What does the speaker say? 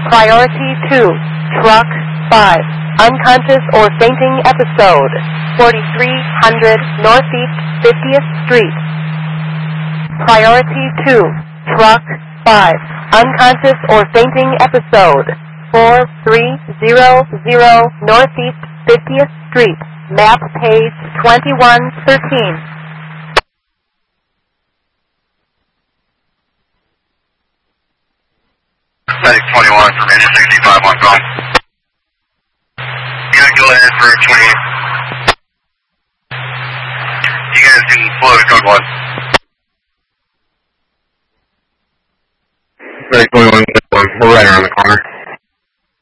Priority 2, Truck 5, unconscious or fainting episode, 4300 Northeast 50th Street. Priority 2, Truck 5, unconscious or fainting episode, 4300 Northeast 50th Street, map page 2113. Medic 21 from engine 65 on call. Yeah, go ahead for 28. You guys can flow to code 1. Medic 21, we're right around the corner.